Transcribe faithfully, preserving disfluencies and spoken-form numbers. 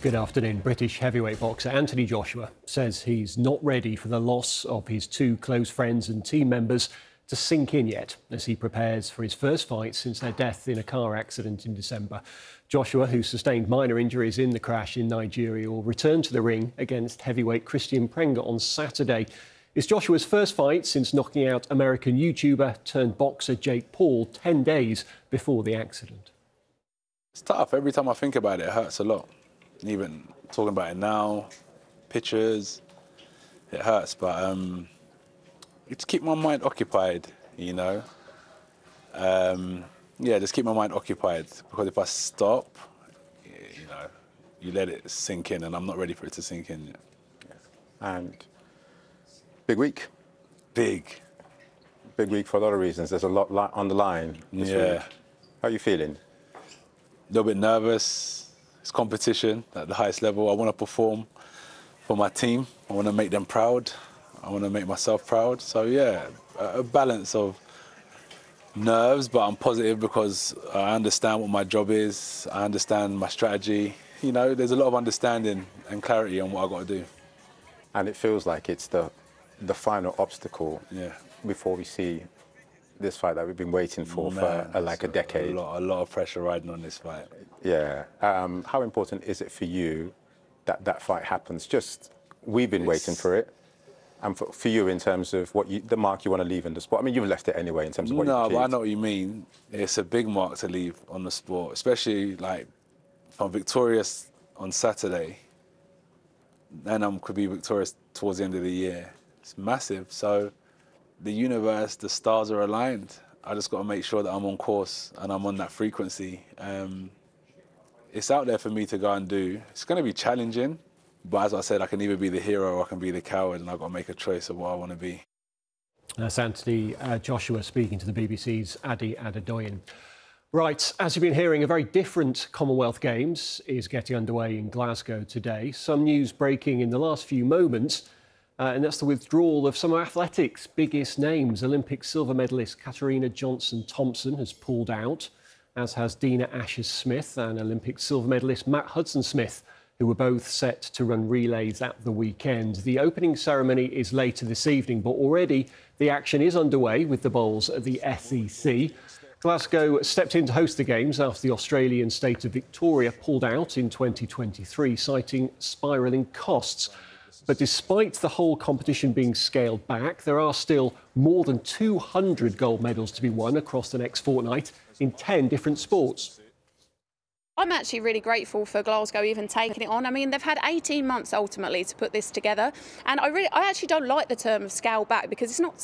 Good afternoon. British heavyweight boxer Anthony Joshua says he's not ready for the loss of his two close friends and team members to sink in yet as he prepares for his first fight since their death in a car accident in December. Joshua, who sustained minor injuries in the crash in Nigeria, will return to the ring against heavyweight Christian Prenga on Saturday. It's Joshua's first fight since knocking out American YouTuber turned boxer Jake Paul ten days before the accident. It's tough. Every time I think about it, it hurts a lot. Even talking about it now, pictures, it hurts. But um, it's keep my mind occupied, you know. Um, yeah, just keep my mind occupied, because if I stop, you know, you let it sink in, and I'm not ready for it to sink in yet. And big week. Big. Big week for a lot of reasons. There's a lot li- on the line this Yeah. week. How are you feeling? A little bit nervous. It's competition at the highest level. I want to perform for my team. I want to make them proud. I want to make myself proud. So yeah, a balance of nerves, but I'm positive because I understand what my job is. I understand my strategy. You know, there's a lot of understanding and clarity on what I've got to do. And it feels like it's the the final obstacle Yeah. before we see this fight that we've been waiting for Man, for uh, like a decade. A lot, a lot of pressure riding on this fight. Yeah. Um, how important is it for you that that fight happens? Just, we've been It's... waiting for it. And for, for you in terms of what you, the mark you want to leave in the sport. I mean, you've left it anyway in terms of what No, you've but I achieved. know what you mean. It's a big mark to leave on the sport, especially like if I'm victorious on Saturday, then I could be victorious towards the end of the year. It's massive. So the universe, the stars are aligned. I just got to make sure that I'm on course and I'm on that frequency. Um, it's out there for me to go and do. It's going to be challenging, but as I said, I can either be the hero or I can be the coward, and I've got to make a choice of what I want to be. That's Anthony uh, Joshua speaking to the B B C's Adi Adedoyin. Right, as you've been hearing, a very different Commonwealth Games is getting underway in Glasgow today. Some news breaking in the last few moments, uh, and that's the withdrawal of some of athletics' biggest names. Olympic silver medalist Katarina Johnson-Thompson has pulled out, as has Dina Asher-Smith and Olympic silver medalist Matt Hudson-Smith, who were both set to run relays at the weekend. The opening ceremony is later this evening, but already the action is underway with the bowls at the S E C. Glasgow stepped in to host the Games after the Australian state of Victoria pulled out in twenty twenty-three, citing spiralling costs. But despite the whole competition being scaled back, there are still more than two hundred gold medals to be won across the next fortnight in ten different sports. I'm actually really grateful for Glasgow even taking it on. I mean, they've had eighteen months ultimately to put this together. And I really, I actually don't like the term of scale back, because it's not